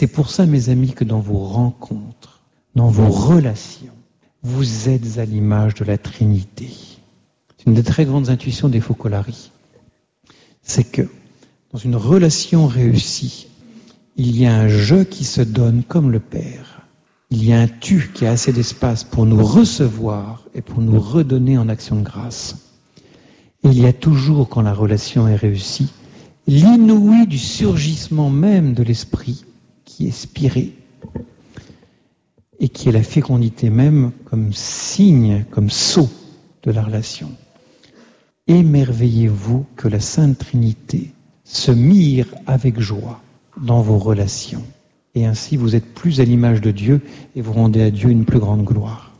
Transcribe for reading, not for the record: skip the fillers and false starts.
C'est pour ça, mes amis, que dans vos rencontres, dans vos relations, vous êtes à l'image de la Trinité. C'est une des très grandes intuitions des Focolari. C'est que dans une relation réussie, il y a un je qui se donne comme le Père. Il y a un tu qui a assez d'espace pour nous recevoir et pour nous redonner en action de grâce. Et il y a toujours, quand la relation est réussie, l'inouï du surgissement même de l'esprit qui est spiré et qui est la fécondité même comme signe, comme sceau de la relation. Émerveillez-vous que la Sainte Trinité se mire avec joie dans vos relations. Et ainsi, vous êtes plus à l'image de Dieu et vous rendez à Dieu une plus grande gloire.